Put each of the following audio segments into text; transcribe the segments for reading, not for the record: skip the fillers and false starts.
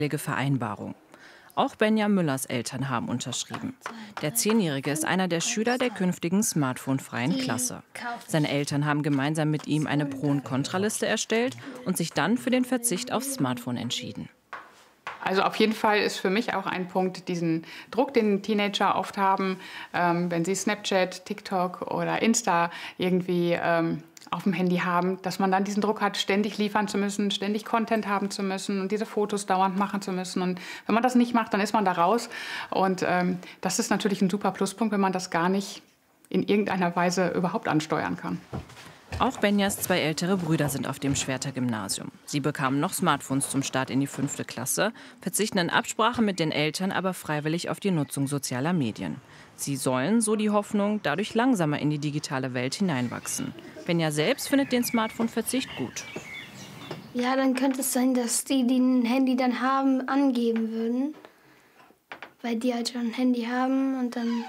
Vereinbarung. Auch Benja Müllers Eltern haben unterschrieben. Der 10-Jährige ist einer der Schüler der künftigen smartphonefreien Klasse. Seine Eltern haben gemeinsam mit ihm eine Pro- und Kontraliste erstellt und sich dann für den Verzicht aufs Smartphone entschieden. Also auf jeden Fall ist für mich auch ein Punkt diesen Druck, den Teenager oft haben, wenn sie Snapchat, TikTok oder Insta irgendwie auf dem Handy haben, dass man dann diesen Druck hat, ständig liefern zu müssen, ständig Content haben zu müssen und diese Fotos dauernd machen zu müssen. Und wenn man das nicht macht, dann ist man da raus. Und das ist natürlich ein super Pluspunkt, wenn man das gar nicht in irgendeiner Weise überhaupt ansteuern kann. Auch Benjas 2 ältere Brüder sind auf dem Schwerter Gymnasium. Sie bekamen noch Smartphones zum Start in die 5. Klasse, verzichten in Absprache mit den Eltern aber freiwillig auf die Nutzung sozialer Medien. Sie sollen, so die Hoffnung, dadurch langsamer in die digitale Welt hineinwachsen. Benja selbst findet den Smartphone-Verzicht gut. Ja, dann könnte es sein, dass die ein Handy dann haben, angeben würden. Weil die halt schon ein Handy haben und dann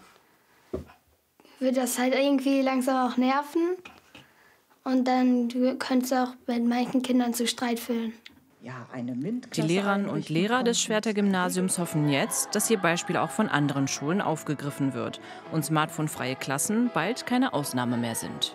wird das halt irgendwie langsam auch nerven. Und dann könnte es auch mit manchen Kindern zu Streit führen. Ja, eine MINT-Klasse. Die Lehrerinnen und Lehrer des Schwerter Gymnasiums hoffen jetzt, dass ihr Beispiel auch von anderen Schulen aufgegriffen wird und smartphonefreie Klassen bald keine Ausnahme mehr sind.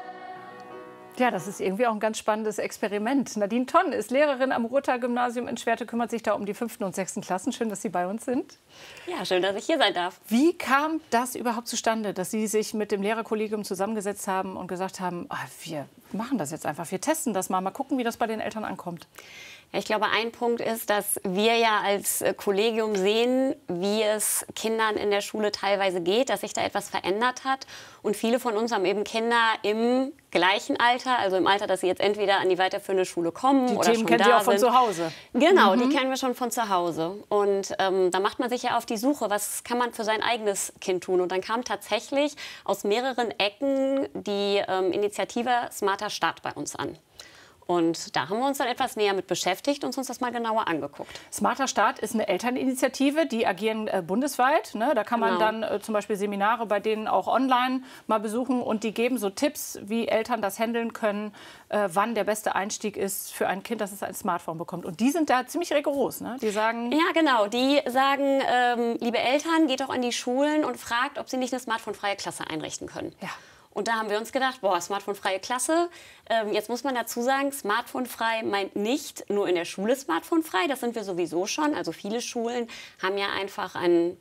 Ja, das ist irgendwie auch ein ganz spannendes Experiment. Nadine Tonn ist Lehrerin am Rother-Gymnasium in Schwerte, kümmert sich da um die 5. und 6. Klassen. Schön, dass Sie bei uns sind. Ja, schön, dass ich hier sein darf. Wie kam das überhaupt zustande, dass Sie sich mit dem Lehrerkollegium zusammengesetzt haben und gesagt haben, wir machen das jetzt einfach, wir testen das mal gucken, wie das bei den Eltern ankommt? Ja, ich glaube, ein Punkt ist, dass wir ja als Kollegium sehen, wie es Kindern in der Schule teilweise geht, dass sich da etwas verändert hat. Und viele von uns haben eben Kinder im gleichen Alter, also im Alter, dass sie jetzt entweder an die weiterführende Schule kommen die oder Themen schon kennen da Sie auch sind. von zu Hause. Genau, die kennen wir schon von zu Hause. Und da macht man sich ja auf die Suche, was kann man für sein eigenes Kind tun. Und dann kam tatsächlich aus mehreren Ecken die Initiative Smarter Start bei uns an. Und da haben wir uns dann etwas näher mit beschäftigt und uns das mal genauer angeguckt. Smarter Start ist eine Elterninitiative, die agieren bundesweit. Ne? Da kann man dann zum Beispiel Seminare bei denen auch online mal besuchen. Und die geben so Tipps, wie Eltern das handeln können, wann der beste Einstieg ist für ein Kind, dass es ein Smartphone bekommt. Und die sind da ziemlich rigoros. Ne? Die sagen... Ja, genau. Die sagen, liebe Eltern, geht doch an die Schulen und fragt, ob sie nicht eine smartphonefreie Klasse einrichten können. Ja. Und da haben wir uns gedacht, boah, smartphonefreie Klasse. Jetzt muss man dazu sagen, smartphonefrei meint nicht nur in der Schule smartphonefrei. Das sind wir sowieso schon. Also viele Schulen haben ja einfach ein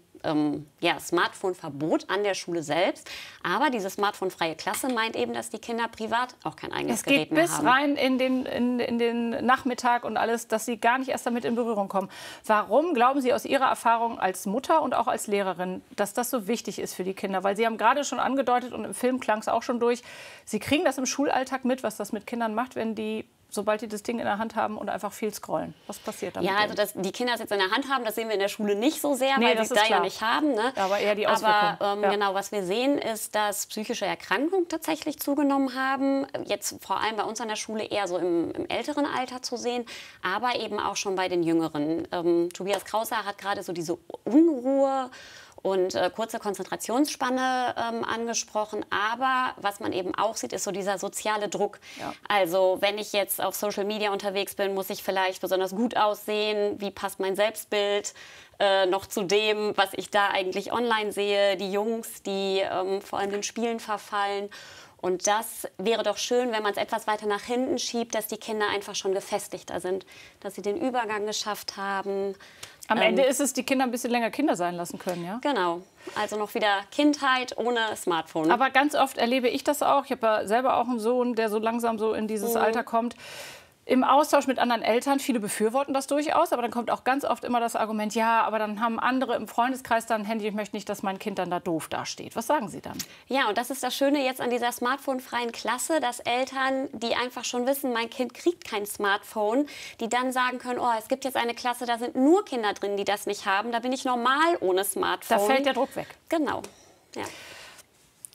Smartphone-Verbot an der Schule selbst. Aber diese smartphonefreie Klasse meint eben, dass die Kinder privat auch kein eigenes Gerät mehr haben. Es geht bis rein in den Nachmittag und alles, dass sie gar nicht erst damit in Berührung kommen. Warum glauben Sie aus Ihrer Erfahrung als Mutter und auch als Lehrerin, dass das so wichtig ist für die Kinder? Weil Sie haben gerade schon angedeutet und im Film klang es auch schon durch, Sie kriegen das im Schulalltag mit, was das mit Kindern macht, wenn die, sobald die das Ding in der Hand haben und einfach viel scrollen. Was passiert dann? Ja, also dass die Kinder es jetzt in der Hand haben, das sehen wir in der Schule nicht so sehr, weil sie es da ja nicht haben. Ne? Aber eher die Auswirkungen. Aber genau, was wir sehen, ist, dass psychische Erkrankungen tatsächlich zugenommen haben. Jetzt vor allem bei uns an der Schule eher so im älteren Alter zu sehen, aber eben auch schon bei den Jüngeren. Tobias Krauser hat gerade so diese Unruhe und kurze Konzentrationsspanne angesprochen. Aber was man eben auch sieht, ist so dieser soziale Druck. Ja. Also wenn ich jetzt auf Social Media unterwegs bin, muss ich vielleicht besonders gut aussehen. Wie passt mein Selbstbild noch zu dem, was ich da eigentlich online sehe? Die Jungs, die vor allem den Spielen verfallen. Und das wäre doch schön, wenn man es etwas weiter nach hinten schiebt, dass die Kinder einfach schon gefestigter sind, dass sie den Übergang geschafft haben. Am Ende ist es, die Kinder ein bisschen länger Kinder sein lassen können, ja? Genau. Also noch wieder Kindheit ohne Smartphone. Aber ganz oft erlebe ich das auch. Ich habe ja selber auch einen Sohn, der so langsam so in dieses Alter kommt. Im Austausch mit anderen Eltern, viele befürworten das durchaus, aber dann kommt auch ganz oft immer das Argument, ja, aber dann haben andere im Freundeskreis dann ein Handy, ich möchte nicht, dass mein Kind dann da doof dasteht. Was sagen Sie dann? Ja, und das ist das Schöne jetzt an dieser smartphonefreien Klasse, dass Eltern, die einfach schon wissen, mein Kind kriegt kein Smartphone, die dann sagen können, oh, es gibt jetzt eine Klasse, da sind nur Kinder drin, die das nicht haben, da bin ich normal ohne Smartphone. Da fällt der Druck weg. Genau, ja.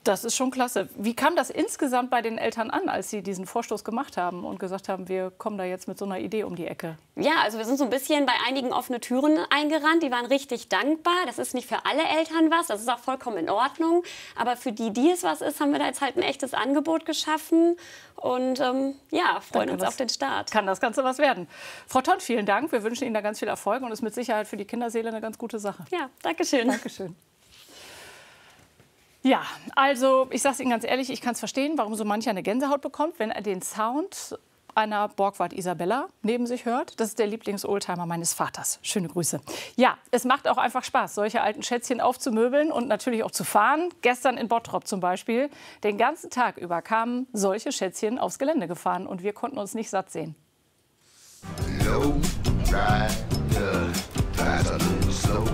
Das ist schon klasse. Wie kam das insgesamt bei den Eltern an, als Sie diesen Vorstoß gemacht haben und gesagt haben, wir kommen da jetzt mit so einer Idee um die Ecke? Ja, also wir sind so ein bisschen bei einigen offene Türen eingerannt. Die waren richtig dankbar. Das ist nicht für alle Eltern was. Das ist auch vollkommen in Ordnung. Aber für die, die es was ist, haben wir da jetzt halt ein echtes Angebot geschaffen. Und ja, freuen uns auf den Start. Kann das Ganze was werden. Frau Tonn, vielen Dank. Wir wünschen Ihnen da ganz viel Erfolg und ist mit Sicherheit für die Kinderseele eine ganz gute Sache. Ja, danke schön. Dankeschön. Ja, also ich sage es Ihnen ganz ehrlich, ich kann es verstehen, warum so mancher eine Gänsehaut bekommt, wenn er den Sound einer Borgward Isabella neben sich hört. Das ist der Lieblings-Oldtimer meines Vaters. Schöne Grüße. Ja, es macht auch einfach Spaß, solche alten Schätzchen aufzumöbeln und natürlich auch zu fahren. Gestern in Bottrop zum Beispiel. Den ganzen Tag über kamen solche Schätzchen aufs Gelände gefahren und wir konnten uns nicht satt sehen. Low rider, drives a little slow.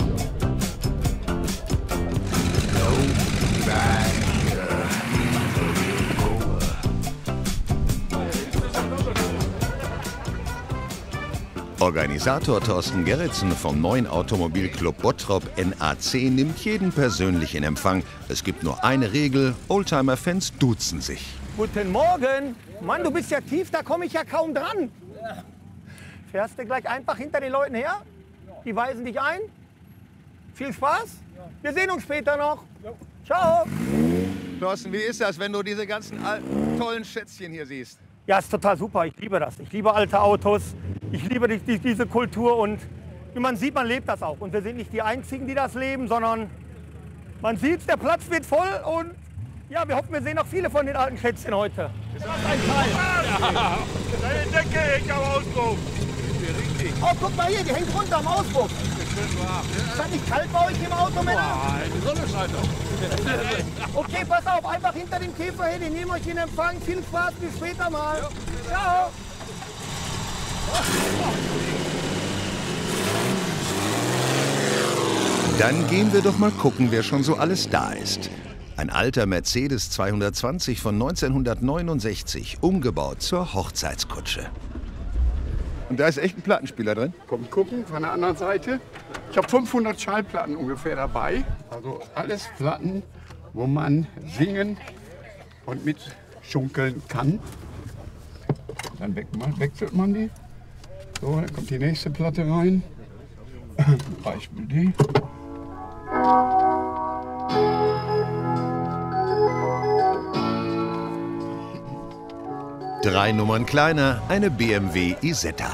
Organisator Thorsten Gerritsen vom neuen Automobilclub Bottrop NAC nimmt jeden persönlich in Empfang. Es gibt nur eine Regel, Oldtimer-Fans duzen sich. Guten Morgen. Mann, du bist ja tief, da komme ich ja kaum dran. Fährst du gleich einfach hinter den Leuten her? Die weisen dich ein? Viel Spaß? Wir sehen uns später noch. Ciao. Thorsten, wie ist das, wenn du diese ganzen alten, tollen Schätzchen hier siehst? Ja, ist total super. Ich liebe das. Ich liebe alte Autos. Ich liebe diese Kultur. Und wie man sieht, man lebt das auch. Und wir sind nicht die Einzigen, die das leben, sondern man sieht, der Platz wird voll. Und ja, wir hoffen, wir sehen noch viele von den alten Schätzchen heute. Ist das ein Teil? Ja. Deine Decke hängt am Auspuff. Oh, guck mal hier, die hängt runter am Auspuff. Ist das nicht kalt bei euch im Auto, Männer? Nein, die Sonne scheint doch. Okay, pass auf, einfach hinter dem Käfer her, die nehmen euch in Empfang. Viel Spaß, bis später mal. Ja. Ciao. Dann gehen wir doch mal gucken, wer schon so alles da ist. Ein alter Mercedes 220 von 1969, umgebaut zur Hochzeitskutsche. Und da ist echt ein Plattenspieler drin? Kommt gucken von der anderen Seite. Ich habe 500 Schallplatten ungefähr dabei. Also alles Platten, wo man singen und mitschunkeln kann. Dann wechselt man die. So, dann kommt die nächste Platte rein. Beispiel die. Drei Nummern kleiner, eine BMW Isetta.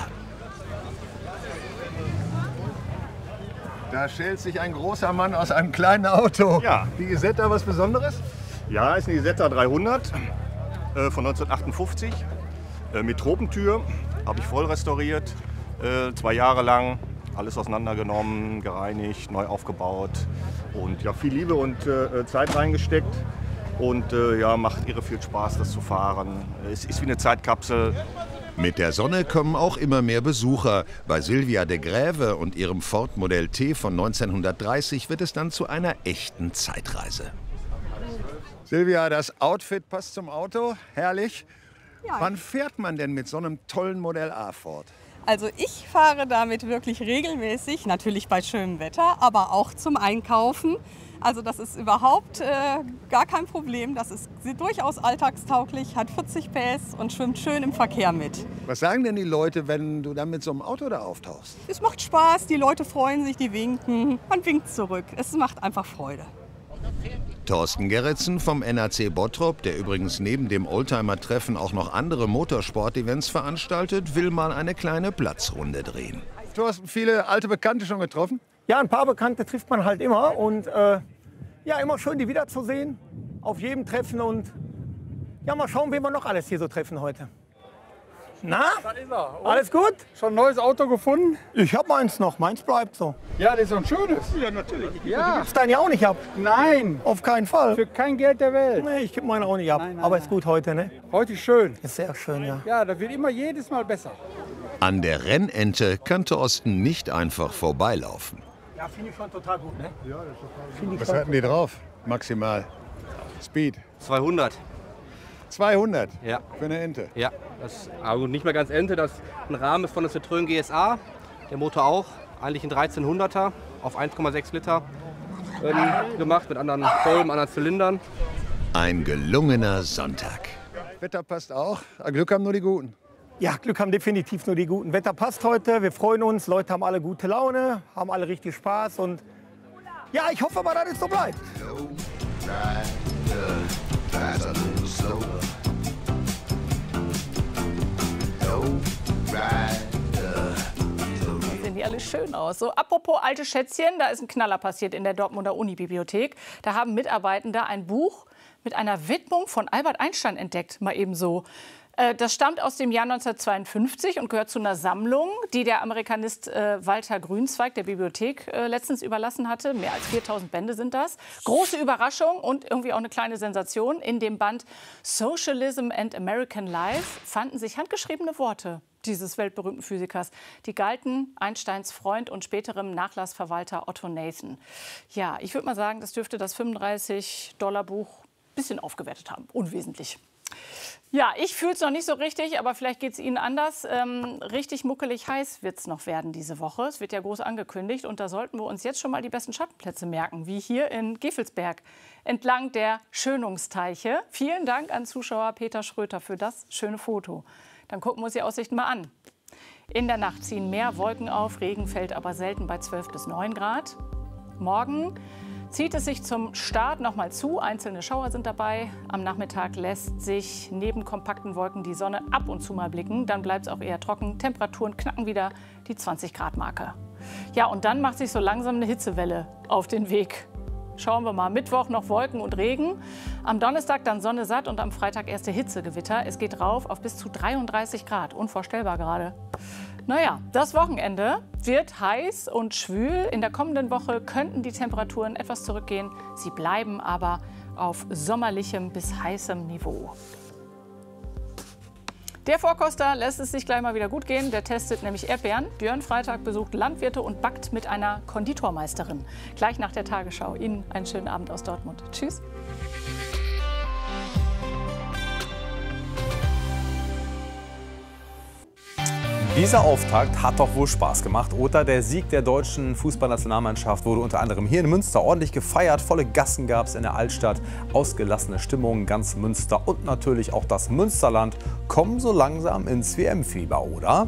Da schält sich ein großer Mann aus einem kleinen Auto. Ja. Die Isetta, was Besonderes? Ja, ist eine Isetta 300 von 1958 mit Tropentür. Habe ich voll restauriert, 2 Jahre lang. Alles auseinandergenommen, gereinigt, neu aufgebaut und ja, viel Liebe und Zeit reingesteckt. Und ja, macht irre viel Spaß, das zu fahren. Es ist wie eine Zeitkapsel. Mit der Sonne kommen auch immer mehr Besucher. Bei Sylvia de Greve und ihrem Ford Modell T von 1930 wird es dann zu einer echten Zeitreise. Sylvia, das Outfit passt zum Auto, herrlich. Ja. Wann fährt man denn mit so einem tollen Modell A Ford? Also ich fahre damit wirklich regelmäßig, natürlich bei schönem Wetter, aber auch zum Einkaufen. Also das ist überhaupt gar kein Problem. Das ist durchaus alltagstauglich, hat 40 PS und schwimmt schön im Verkehr mit. Was sagen denn die Leute, wenn du dann mit so einem Auto da auftauchst? Es macht Spaß, die Leute freuen sich, die winken. Man winkt zurück. Es macht einfach Freude. Thorsten Gerritsen vom NAC Bottrop, der übrigens neben dem Oldtimer-Treffen auch noch andere Motorsport-Events veranstaltet, will mal eine kleine Platzrunde drehen. Thorsten, viele alte Bekannte schon getroffen? Ja, ein paar Bekannte trifft man halt immer. Und ja, immer schön, die wiederzusehen. Auf jedem Treffen. Und ja, mal schauen, wen wir noch alles hier so treffen heute. Na? Das ist er. Und alles gut? schon ein neues Auto gefunden? Ich hab meins noch. Meins bleibt so. Ja, das ist ein schönes. Ja, natürlich. Ja. Du gibst deinen ja auch nicht ab? Nein. Auf keinen Fall. Für kein Geld der Welt. Nee, ich gebe meinen auch nicht ab. Nein, nein, aber ist gut heute, ne? Heute ist schön. Ist sehr schön, ja. Ja, das wird immer jedes Mal besser. An der Rennente kann Thorsten nicht einfach vorbeilaufen. Ja, finde ich schon total gut, ne? Ja, das ist total gut. Was hatten die drauf? Maximal. Speed. 200. 200? Ja. Für eine Ente? Ja, das ist also nicht mehr ganz Ente. Das ist ein Rahmen von der Citroën GSA. Der Motor auch. Eigentlich ein 1300er auf 1,6 Liter. gemacht mit anderen Kolben, anderen Zylindern. Ein gelungener Sonntag. Wetter passt auch. Glück haben nur die Guten. Ja, Glück haben definitiv nur die Guten. Wetter passt heute, wir freuen uns, Leute haben alle gute Laune, haben alle richtig Spaß und ja, ich hoffe mal, dass es so bleibt. Sehen die alle schön aus. So, apropos alte Schätzchen, da ist ein Knaller passiert in der Dortmunder Unibibliothek. Da haben Mitarbeitende ein Buch mit einer Widmung von Albert Einstein entdeckt, mal eben so. Das stammt aus dem Jahr 1952 und gehört zu einer Sammlung, die der Amerikanist Walter Grünzweig der Bibliothek letztens überlassen hatte. Mehr als 4000 Bände sind das. Große Überraschung und irgendwie auch eine kleine Sensation. In dem Band Socialism and American Life fanden sich handgeschriebene Worte dieses weltberühmten Physikers. Die galten Einsteins Freund und späterem Nachlassverwalter Otto Nathan. Ja, ich würde mal sagen, das dürfte das $35-Buch ein bisschen aufgewertet haben. Unwesentlich. Ja, ich fühle es noch nicht so richtig, aber vielleicht geht es Ihnen anders. Richtig muckelig heiß wird es noch werden diese Woche. Es wird ja groß angekündigt und da sollten wir uns jetzt schon mal die besten Schattenplätze merken, wie hier in Gevelsberg entlang der Schönungsteiche. Vielen Dank an Zuschauer Peter Schröter für das schöne Foto. Dann gucken wir uns die Aussichten mal an. In der Nacht ziehen mehr Wolken auf, Regen fällt aber selten bei 12 bis 9 Grad. Morgen zieht es sich zum Start noch mal zu. Einzelne Schauer sind dabei. Am Nachmittag lässt sich neben kompakten Wolken die Sonne ab und zu mal blicken. Dann bleibt es auch eher trocken. Temperaturen knacken wieder die 20-Grad-Marke. Ja, und dann macht sich so langsam eine Hitzewelle auf den Weg. Schauen wir mal. Mittwoch noch Wolken und Regen. Am Donnerstag dann Sonne satt und am Freitag erste Hitzegewitter. Es geht rauf auf bis zu 33 Grad. Unvorstellbar gerade. Naja, das Wochenende wird heiß und schwül. In der kommenden Woche könnten die Temperaturen etwas zurückgehen. Sie bleiben aber auf sommerlichem bis heißem Niveau. Der Vorkoster lässt es sich gleich mal wieder gut gehen. Der testet nämlich Erdbeeren. Björn Freitag besucht Landwirte und backt mit einer Konditormeisterin. Gleich nach der Tagesschau. Ihnen einen schönen Abend aus Dortmund. Tschüss. Dieser Auftakt hat doch wohl Spaß gemacht, oder? Der Sieg der deutschen Fußballnationalmannschaft wurde unter anderem hier in Münster ordentlich gefeiert. Volle Gassen gab es in der Altstadt, ausgelassene Stimmung, ganz Münster und natürlich auch das Münsterland kommen so langsam ins WM-Fieber, oder?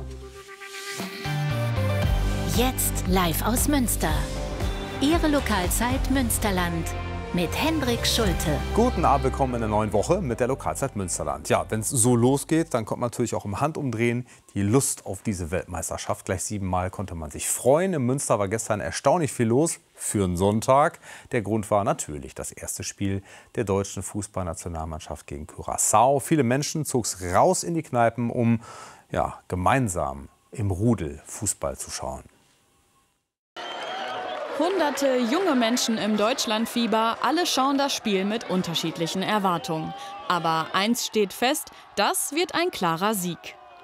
Jetzt live aus Münster. Ihre Lokalzeit Münsterland. Mit Hendrik Schulte. Guten Abend, willkommen in der neuen Woche mit der Lokalzeit Münsterland. Ja, wenn es so losgeht, dann kommt natürlich auch im Handumdrehen die Lust auf diese Weltmeisterschaft. Gleich 7-mal konnte man sich freuen. In Münster war gestern erstaunlich viel los für einen Sonntag. Der Grund war natürlich das erste Spiel der deutschen Fußballnationalmannschaft gegen Curaçao. Viele Menschen zogen es raus in die Kneipen, um gemeinsam im Rudel Fußball zu schauen. Hunderte junge Menschen im Deutschlandfieber, alle schauen das Spiel mit unterschiedlichen Erwartungen. Aber eins steht fest, das wird ein klarer Sieg.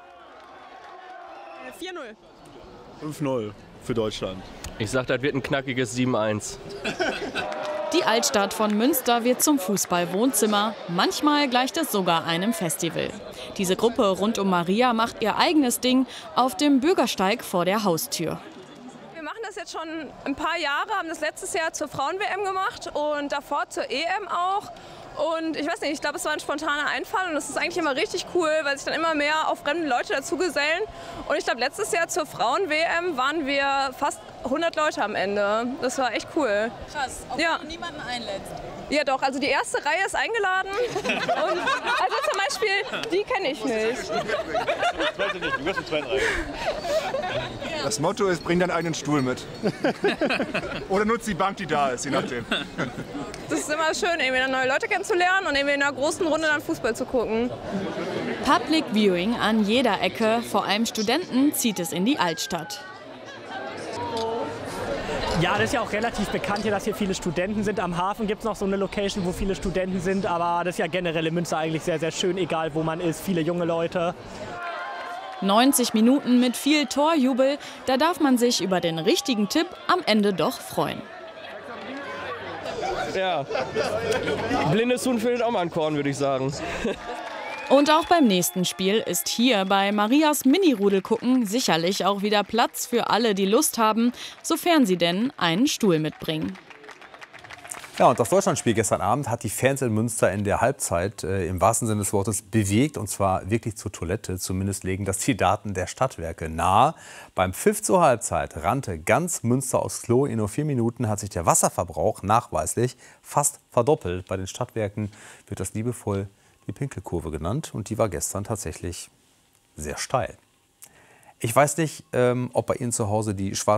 4-0. 5-0 für Deutschland. Ich sag, das wird ein knackiges 7-1. Die Altstadt von Münster wird zum Fußballwohnzimmer. Manchmal gleicht es sogar einem Festival. Diese Gruppe rund um Maria macht ihr eigenes Ding auf dem Bürgersteig vor der Haustür. Wir machen das jetzt schon ein paar Jahre, haben das letztes Jahr zur Frauen-WM gemacht und davor zur EM auch. Und ich weiß nicht, ich glaube, es war ein spontaner Einfall und es ist eigentlich immer richtig cool, weil sich dann immer mehr auch fremde Leute dazugesellen. Und ich glaube, letztes Jahr zur Frauen-WM waren wir fast 100 Leute am Ende. Das war echt cool. Krass, obwohl du niemanden einlädst. Ja doch, also die erste Reihe ist eingeladen. Und also zum Beispiel, die kenne ich nicht. Zweite nicht, du wirst die zweite Reihe. Das Motto ist, bring deinen eigenen Stuhl mit. Oder nutz die Bank, die da ist, je nachdem. Das ist immer schön, irgendwie neue Leute kennenzulernen und irgendwie in einer großen Runde dann Fußball zu gucken. Public Viewing an jeder Ecke, vor allem Studenten zieht es in die Altstadt. Ja, das ist ja auch relativ bekannt hier, dass hier viele Studenten sind. Am Hafen gibt es noch so eine Location, wo viele Studenten sind. Aber das ist ja generell in Münster eigentlich sehr, sehr schön, egal wo man ist. Viele junge Leute. 90 Minuten mit viel Torjubel. Da darf man sich über den richtigen Tipp am Ende doch freuen. Ja, blindes Huhn findet auch mal ein Korn, würde ich sagen. Und auch beim nächsten Spiel ist hier bei Marias Mini-Rudel gucken sicherlich auch wieder Platz für alle, die Lust haben, sofern sie denn einen Stuhl mitbringen. Ja, und das Deutschlandspiel gestern Abend hat die Fans in Münster in der Halbzeit im wahrsten Sinne des Wortes bewegt, und zwar wirklich zur Toilette. Zumindest legen das die Daten der Stadtwerke nahe. Beim Pfiff zur Halbzeit rannte ganz Münster aufs Klo. In nur 4 Minuten hat sich der Wasserverbrauch nachweislich fast verdoppelt. Bei den Stadtwerken wird das liebevoll die Pinkelkurve genannt, und die war gestern tatsächlich sehr steil. Ich weiß nicht, ob bei Ihnen zu Hause die schwarze